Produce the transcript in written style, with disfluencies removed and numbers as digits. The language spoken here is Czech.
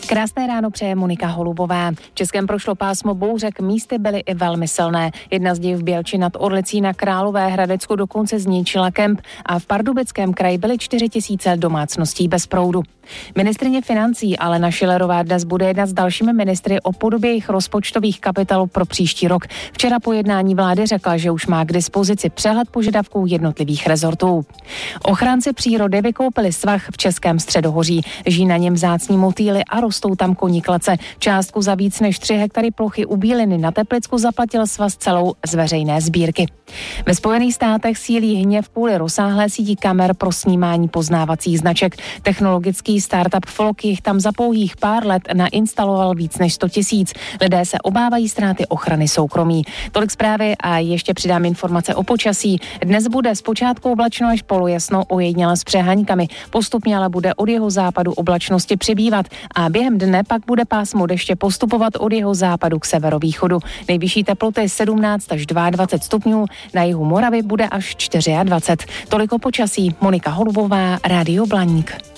Krásné ráno přeje Monika Holubová. V Českém prošlo pásmo bouřek, místy byly i velmi silné. Jedna z nich v Bělči nad Orlicí na Královéhradecku dokonce zničila kemp a v Pardubickém kraji byly 4 000 domácností bez proudu. Ministryně financí Alena Schillerová dnes bude jednat s dalšími ministry o podobě jejich rozpočtových kapitol pro příští rok. Včera po jednání vlády řekla, že už má k dispozici přehled požadavků jednotlivých rezortů. Ochránci přírody vykoupili svah v Českém Středohoří. Žijí na něm vzácní motýly a rostou tam koníklece. Částku za víc než 3 hektary plochy u Bíliny na Teplicku zaplatil svaz celou z veřejné sbírky. Ve Spojených státech sílí hněv kvůli rozsáhlé síti kamer pro snímání poznávacích značek. Technologický startup Flock jich tam za pouhých pár let nainstaloval víc než 100 000. Lidé se obávají ztráty ochrany soukromí. Tolik zprávy a ještě přidám informace o počasí. Dnes bude zpočátku oblačno až polojasno, ojediněle s přeháňkami. Postupně ale bude od jeho západu oblačnosti přibývat a během dne pak bude pásmo deště postupovat od jeho západu k severovýchodu. Nejvyšší teploty 17 až 22 stupňů, na jihu Moravy bude až 24. Toliko počasí. Monika Holubová, Rádio Blaník.